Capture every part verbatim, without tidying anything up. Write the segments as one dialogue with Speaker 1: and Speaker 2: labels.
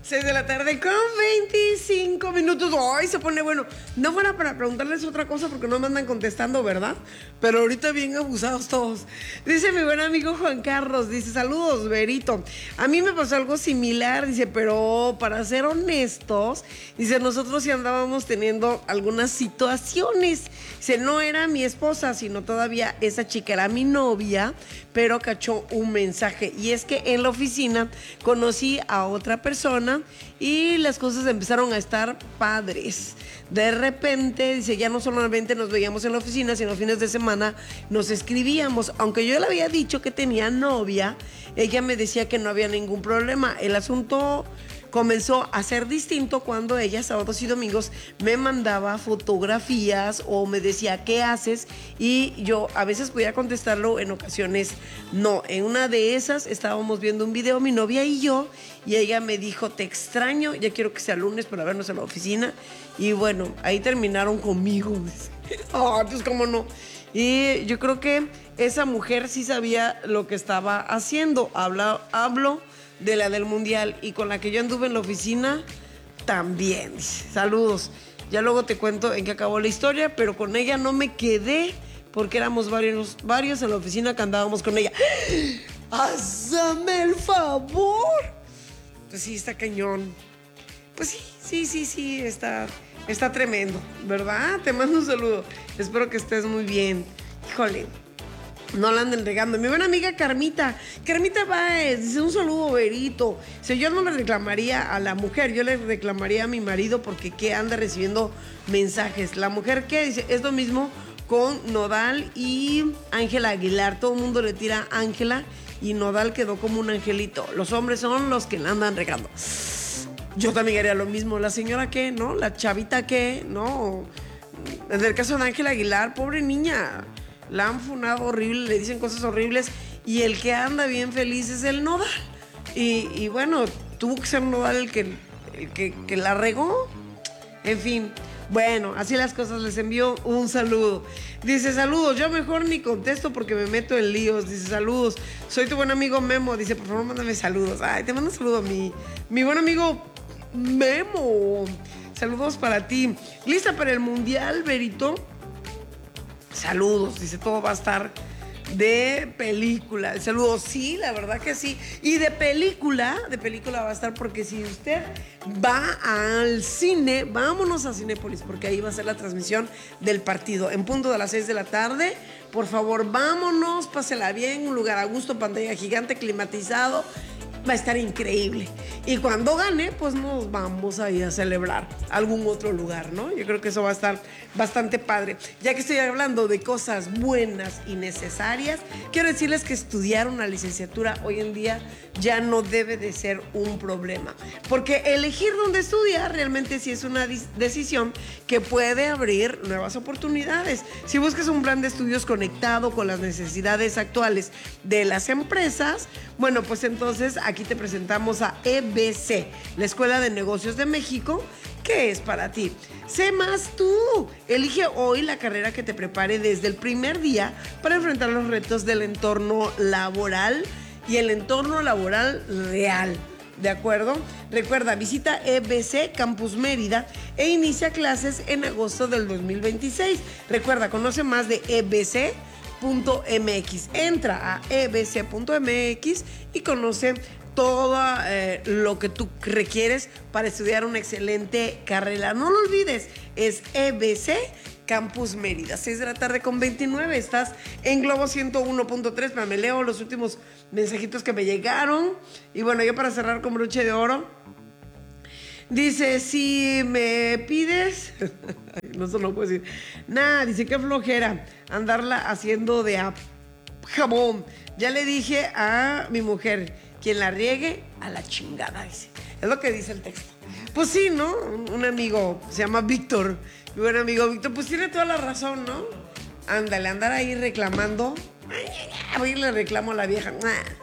Speaker 1: seis de la tarde con veinticinco minutos. Hoy se pone bueno. No fuera para preguntarles otra cosa porque no me andan contestando, ¿verdad? Pero ahorita bien abusados todos. Dice mi buen amigo Juan Carlos, dice, saludos, Berito. A mí me pasó algo similar, dice, pero para ser honestos, dice, nosotros sí andábamos teniendo algunas situaciones. Dice, no era mi esposa, sino todavía esa chica era mi novia, pero cachó un mensaje. Y es que en la oficina conocí a otra persona y las cosas empezaron a estar padres. De repente, dice, ya no solamente nos veíamos en la oficina, sino fines de semana nos escribíamos. Aunque yo le había dicho que tenía novia, ella me decía que no había ningún problema. El asunto comenzó a ser distinto cuando ella, sábados y domingos, me mandaba fotografías o me decía, ¿qué haces? Y yo a veces podía contestarlo, en ocasiones no. En una de esas estábamos viendo un video, mi novia y yo, y ella me dijo, te extraño, ya quiero que sea lunes para vernos en la oficina. Y bueno, ahí terminaron conmigo. Oh, pues cómo no. Y yo creo que esa mujer sí sabía lo que estaba haciendo. Habla, hablo de la del mundial, y con la que yo anduve en la oficina también. Saludos. Ya luego te cuento en qué acabó la historia, pero con ella no me quedé porque éramos varios, varios en la oficina que andábamos con ella. ¡Hazme el favor! Pues sí, está cañón. Pues sí, sí, sí, sí, está, está tremendo, ¿verdad? Te mando un saludo. Espero que estés muy bien. Híjole, no la anden regando. Mi buena amiga Carmita, Carmita Baez, dice, un saludo, Berito. Si yo no le reclamaría a la mujer, yo le reclamaría a mi marido porque que anda recibiendo mensajes. La mujer, ¿qué? Dice, es lo mismo con Nodal y Ángela Aguilar. Todo el mundo le tira a Ángela y Nodal quedó como un angelito. Los hombres son los que la andan regando. Yo también haría lo mismo. La señora, ¿qué? ¿No? La chavita, ¿qué? ¿No? En el caso de Ángela Aguilar, pobre niña, la han funado horrible, le dicen cosas horribles, y el que anda bien feliz es el Nodal. Y, y bueno, tuvo que ser Nodal el que, el que, que la regó. En fin, bueno, así las cosas. Les envío un saludo. Dice, saludos, yo mejor ni contesto porque me meto en líos. Dice, saludos, soy tu buen amigo Memo. Dice, por favor, mándame saludos. Ay, te mando un saludo a mi, mi buen amigo Memo. Saludos para ti. ¿Lista para el mundial, Berito? Saludos, dice, todo va a estar de película. Saludos, sí, la verdad que sí. Y de película, de película va a estar, porque si usted va al cine, vámonos a Cinépolis, porque ahí va a ser la transmisión del partido. En punto de las seis de la tarde, por favor, vámonos, pásela bien, un lugar a gusto, pantalla gigante, climatizado. Va a estar increíble. Y cuando gane, pues nos vamos a ir a celebrar a algún otro lugar, ¿no? Yo creo que eso va a estar bastante padre. Ya que estoy hablando de cosas buenas y necesarias, quiero decirles que estudiar una licenciatura hoy en día ya no debe de ser un problema. Porque elegir dónde estudiar realmente sí es una decisión que puede abrir nuevas oportunidades. Si buscas un plan de estudios conectado con las necesidades actuales de las empresas, bueno, pues entonces aquí te presentamos a E B C, la Escuela de Negocios de México, que es para ti. Sé más tú. Elige hoy la carrera que te prepare desde el primer día para enfrentar los retos del entorno laboral y el entorno laboral real. ¿De acuerdo? Recuerda, visita E B C Campus Mérida e inicia clases en agosto del dos mil veintiséis. Recuerda, conoce más de E B C punto M X. Entra a E B C punto M X y conoce todo eh, lo que tú requieres para estudiar una excelente carrera. No lo olvides, es E B C Campus Mérida. seis de la tarde con veintinueve. Estás en Globo ciento uno punto tres. Me leo los últimos mensajitos que me llegaron. Y bueno, yo para cerrar con broche de oro, dice, si me pides... no, eso no puedo decir. Nada, dice, qué flojera andarla haciendo de a jamón. Ya le dije a mi mujer, quien la riegue, a la chingada, dice. Es lo que dice el texto. Pues sí, ¿no? Un, un amigo, se llama Víctor, mi buen amigo Víctor, pues tiene toda la razón, ¿no? Ándale, andar ahí reclamando. Voy y le reclamo a la vieja.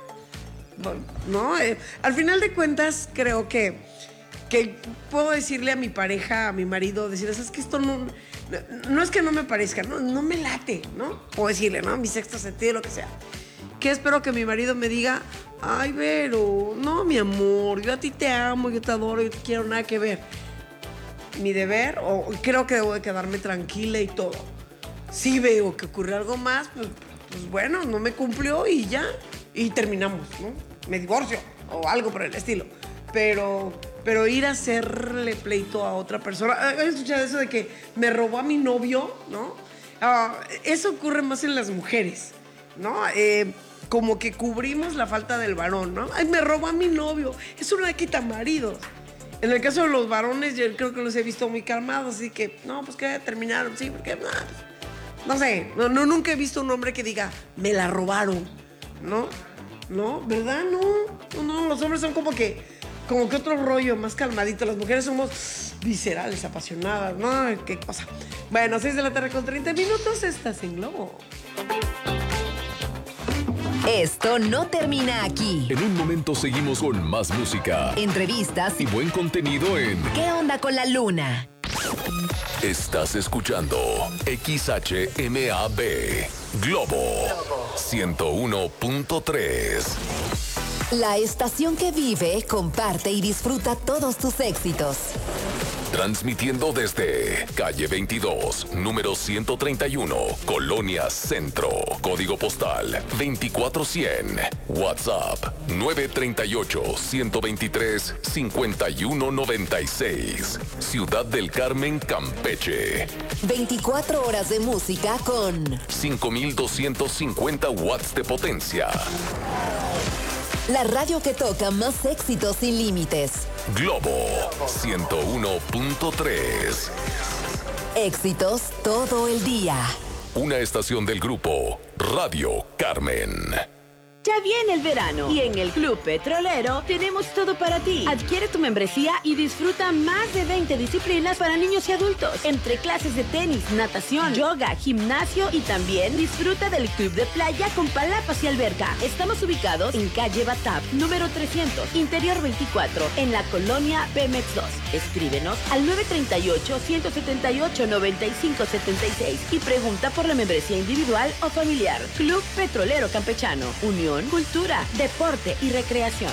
Speaker 1: No, eh, al final de cuentas, creo que, que puedo decirle a mi pareja, a mi marido, decirles, es que esto no, no, no es que no me parezca, no, no me late, ¿no? Puedo decirle, ¿no? Mi sexto sentido, lo que sea. ¿Qué espero que mi marido me diga? Ay, Vero, no, mi amor, yo a ti te amo, yo te adoro, yo te quiero, nada que ver. Mi deber, o creo que debo de quedarme tranquila y todo. Si veo que ocurre algo más, pues, pues bueno, no me cumplió y ya. Y terminamos, ¿no? Me divorcio o algo por el estilo. Pero, pero ir a hacerle pleito a otra persona. ¿Has escuchado eso de que me robó a mi novio, no? Uh, eso ocurre más en las mujeres, ¿no? Eh, como que cubrimos la falta del varón, ¿no? Ay, me robó a mi novio. Es una quitamaridos. En el caso de los varones, yo creo que los he visto muy calmados, así que, no, pues que terminaron, sí, porque, no, no sé, no, no, nunca he visto un hombre que diga, me la robaron, ¿no? ¿No? ¿Verdad? No, no, no, los hombres son como que, como que otro rollo, más calmadito. Las mujeres somos viscerales, apasionadas, ¿no? Qué cosa. Bueno, seis de la tarde con treinta minutos, estás en Globo.
Speaker 2: Esto no termina aquí.
Speaker 3: En un momento seguimos con más música,
Speaker 2: entrevistas
Speaker 3: y buen contenido en
Speaker 2: ¿Qué onda con la luna?
Speaker 3: Estás escuchando X H M A B Globo ciento uno punto tres.
Speaker 2: La estación que vive, comparte y disfruta todos tus éxitos.
Speaker 3: Transmitiendo desde calle veintidós, número ciento treinta y uno, Colonia Centro. Código postal veinticuatro cien. WhatsApp nueve tres ocho, uno dos tres, cinco uno nueve seis. Ciudad del Carmen, Campeche.
Speaker 2: veinticuatro horas de música con
Speaker 3: cinco mil doscientos cincuenta watts de potencia.
Speaker 2: La radio que toca más éxitos sin límites.
Speaker 3: Globo ciento uno punto tres.
Speaker 2: Éxitos todo el día.
Speaker 3: Una estación del grupo Radio Carmen.
Speaker 4: Ya viene el verano y en el Club Petrolero tenemos todo para ti. Adquiere tu membresía y disfruta más de veinte disciplinas para niños y adultos. Entre clases de tenis, natación, yoga, gimnasio y también disfruta del club de playa con palapas y alberca. Estamos ubicados en calle Batap, número trescientos, interior veinticuatro, en la colonia Pemex dos. Escríbenos al nueve tres ocho, uno siete ocho, nueve cinco siete seis y pregunta por la membresía individual o familiar. Club Petrolero Campechano. Unión, cultura, deporte y recreación.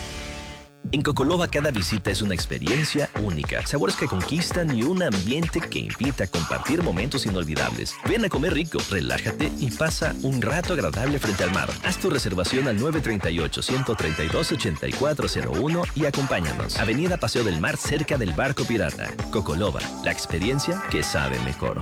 Speaker 5: En Cocoloba cada visita es una experiencia única, sabores que conquistan y un ambiente que invita a compartir momentos inolvidables. Ven a comer rico, relájate y pasa un rato agradable frente al mar. Haz tu reservación al nueve tres ocho, uno tres dos, ocho cuatro cero uno y acompáñanos. Avenida Paseo del Mar, cerca del Barco Pirata. Cocoloba, la experiencia que sabe mejor.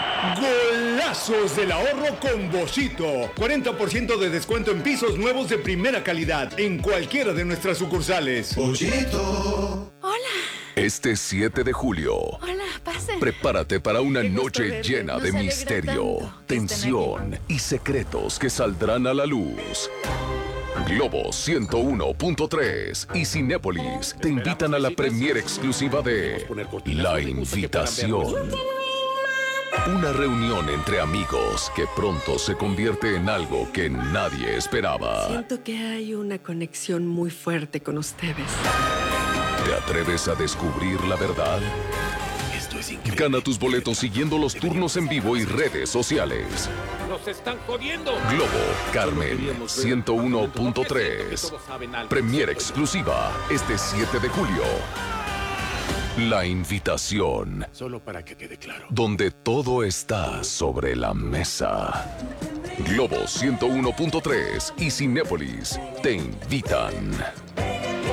Speaker 6: Golazos del ahorro con Boschito. cuarenta por ciento de descuento en pisos nuevos de primera calidad en cualquiera de nuestras sucursales.
Speaker 7: Boschito.
Speaker 8: Hola.
Speaker 3: Este siete de julio.
Speaker 8: Hola, pasen.
Speaker 3: Prepárate para una
Speaker 8: Qué gusto
Speaker 3: noche
Speaker 8: verte.
Speaker 3: llena
Speaker 8: Nos
Speaker 3: de
Speaker 8: alegra
Speaker 3: misterio,
Speaker 8: tanto que
Speaker 3: tensión y secretos que saldrán a la luz. Globo ciento uno punto tres y Cinépolis te invitan a la premiere exclusiva de La Invitación. Una reunión entre amigos que pronto se convierte en algo que nadie esperaba.
Speaker 9: Siento que hay una conexión muy fuerte con ustedes.
Speaker 3: ¿Te atreves a descubrir la verdad?
Speaker 7: Esto es increíble.
Speaker 3: Gana tus boletos siguiendo los turnos en vivo y redes sociales.
Speaker 10: ¡Nos están jodiendo!
Speaker 3: Globo Carmen ciento uno punto tres. Premiere exclusiva este siete de julio. La Invitación.
Speaker 7: Solo para que quede claro.
Speaker 3: Donde todo está sobre la mesa. Globo ciento uno punto tres y Cinépolis te invitan.